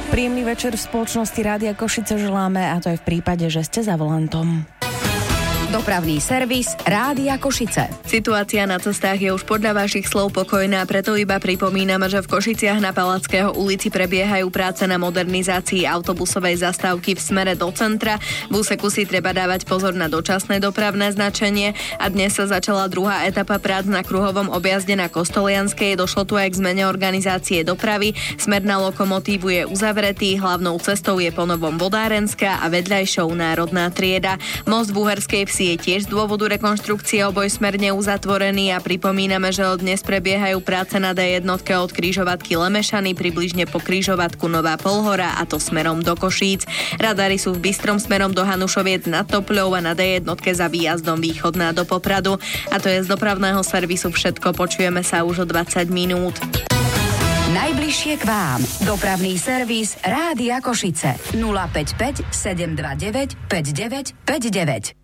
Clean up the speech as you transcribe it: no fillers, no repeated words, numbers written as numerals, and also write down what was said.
Príjemný večer v spoločnosti Rádia Košice želáme, a to aj v prípade, že ste za volantom. Dopravný servis Rádia Košice. Situácia na cestách je už podľa vašich slov pokojná, preto iba pripomíname, že v Košiciach na Palackého ulici prebiehajú práce na modernizácii autobusovej zastávky v smere do centra. V úseku si treba dávať pozor na dočasné dopravné značenie a dnes sa začala druhá etapa prác na kruhovom objazde na Kostolianskej. Došlo tu aj k zmene organizácie dopravy. Smer na lokomotívu je uzavretý, hlavnou cestou je ponovom Vodárenská a vedľajšou Národná trieda. Most v Uherskej Vsi je tiež z dôvodu rekonštrukcie obojsmerne uzatvorený a pripomíname, že od dnes prebiehajú práce na D1 od križovatky Lemešany približne po križovatku Nová Polhora, a to smerom do Košíc. Radary sú v Bystrom smerom do Hanušoviec nad Topľou a na D1 za výjazdom Východná do Popradu. A to je z dopravného servisu všetko, počujeme sa už o 20 minút. Najbližšie k vám. Dopravný servis Rádia Košice 055 729 5959.